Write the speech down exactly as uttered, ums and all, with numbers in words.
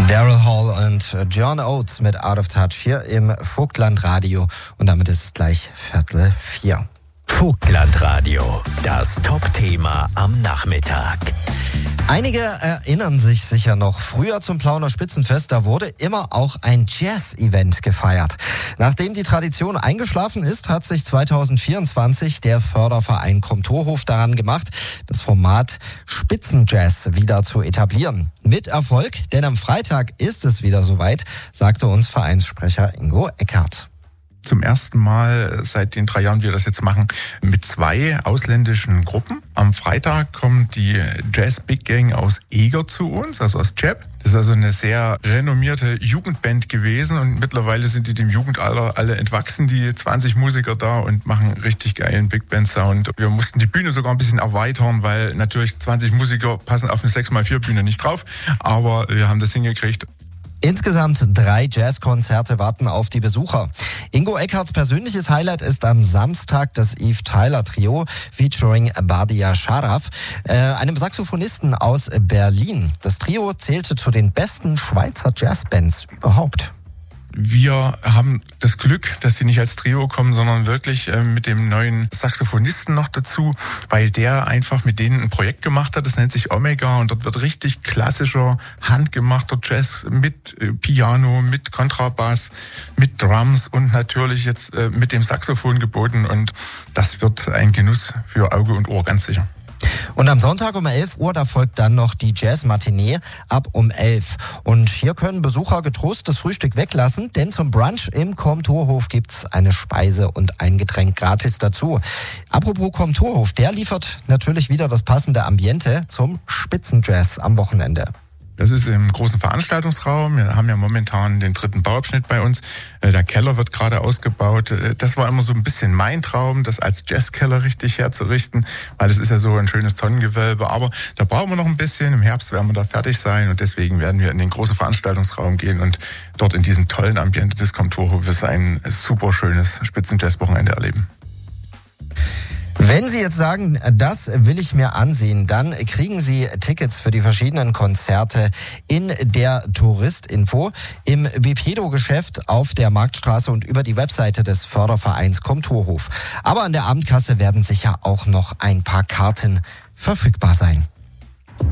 Daryl Hall und John Oates mit Out of Touch hier im Vogtland-Radio. Und damit ist es gleich Viertel vier. Vogtland-Radio, das Top-Thema am Nachmittag. Einige erinnern sich sicher noch, früher zum Plauner Spitzenfest, da wurde immer auch ein Jazz-Event gefeiert. Nachdem die Tradition eingeschlafen ist, hat sich zwanzig vierundzwanzig der Förderverein Komturhof daran gemacht, das Format Spitzenjazz wieder zu etablieren. Mit Erfolg, denn am Freitag ist es wieder soweit, sagte uns Vereinssprecher Ingo Eckhardt. Zum ersten Mal seit den drei Jahren, wie wir das jetzt machen, mit zwei ausländischen Gruppen. Am Freitag kommt die Jazz Big Gang aus Eger zu uns, also aus Cheb. Das ist also eine sehr renommierte Jugendband gewesen und mittlerweile sind die dem Jugendalter alle entwachsen, die zwanzig Musiker da und machen richtig geilen Big Band Sound. Wir mussten die Bühne sogar ein bisschen erweitern, weil natürlich zwanzig Musiker passen auf eine sechs mal vier Bühne nicht drauf, aber wir haben das hingekriegt. Insgesamt drei Jazzkonzerte warten auf die Besucher. Ingo Eckhardts persönliches Highlight ist am Samstag das Eve Tyler Trio featuring Badia Sharaf, äh, einem Saxophonisten aus Berlin. Das Trio zählte zu den besten Schweizer Jazzbands überhaupt. Wir haben das Glück, dass sie nicht als Trio kommen, sondern wirklich äh, mit dem neuen Saxophonisten noch dazu, weil der einfach mit denen ein Projekt gemacht hat, das nennt sich Omega und dort wird richtig klassischer, handgemachter Jazz mit äh, Piano, mit Kontrabass, mit Drums und natürlich jetzt äh, mit dem Saxophon geboten und das wird ein Genuss für Auge und Ohr, ganz sicher. Und am Sonntag um elf Uhr, da folgt dann noch die Jazz-Matinee ab um elf. Und hier können Besucher getrost das Frühstück weglassen, denn zum Brunch im Komturhof gibt's eine Speise und ein Getränk gratis dazu. Apropos Komturhof, der liefert natürlich wieder das passende Ambiente zum Spitzenjazz am Wochenende. Das ist im großen Veranstaltungsraum. Wir haben ja momentan den dritten Bauabschnitt bei uns. Der Keller wird gerade ausgebaut. Das war immer so ein bisschen mein Traum, das als Jazzkeller richtig herzurichten, weil es ist ja so ein schönes Tonnengewölbe. Aber da brauchen wir noch ein bisschen. Im Herbst werden wir da fertig sein und deswegen werden wir in den großen Veranstaltungsraum gehen und dort in diesem tollen Ambiente des Komturhofes ein super schönes Spitzenjazz-Wochenende erleben. Wenn Sie jetzt sagen, das will ich mir ansehen, dann kriegen Sie Tickets für die verschiedenen Konzerte in der Touristinfo, im Bipedo-Geschäft auf der Marktstraße und über die Webseite des Fördervereins Komturhof. Aber an der Abendkasse werden sicher auch noch ein paar Karten verfügbar sein.